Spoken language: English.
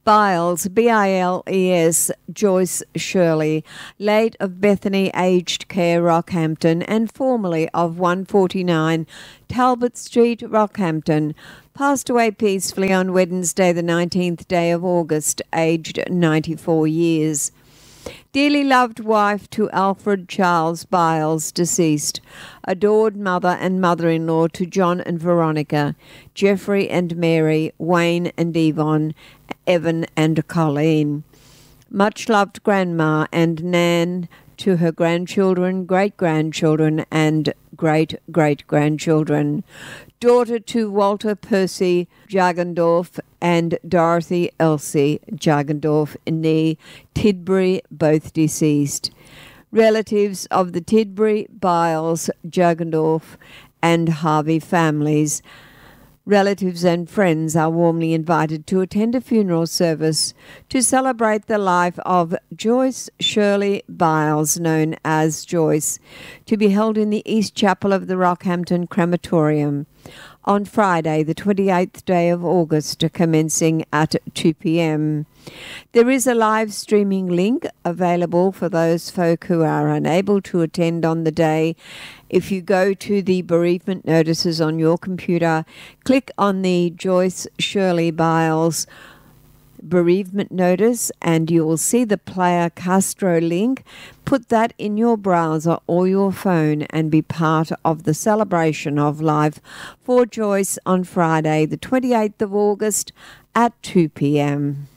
Biles, B-I-L-E-S, Joyce Shirley, late of Bethany Aged Care, Rockhampton, and formerly of 149 Talbot Street, Rockhampton, passed away peacefully on Wednesday, the 19th day of August, aged 94 years. Dearly loved wife to Alfred Charles Biles, deceased. Adored mother and mother-in-law to John and Veronica, Jeffrey and Mary, Wayne and Yvonne, Evan and Colleen. Much loved grandma and Nan to her grandchildren, great-grandchildren and great-great-grandchildren. Daughter to Walter Percy Jagendorf and Dorothy Elsie Jagendorf, née Tidbury, both deceased. Relatives of the Tidbury, Biles, Jagendorf and Harvey families. Relatives and friends are warmly invited to attend a funeral service to celebrate the life of Joyce Shirley Biles, known as Joyce, to be held in the East Chapel of the Rockhampton Crematorium on Friday, the 28th day of August, commencing at 2 p.m. There is a live streaming link available for those folk who are unable to attend on the day. If you go to the bereavement notices on your computer, click on the Joyce Shirley Biles bereavement notice and you will see the Player Castro link. Put that in your browser or your phone and be part of the celebration of life for Joyce on Friday, the 28th of August at 2 p.m.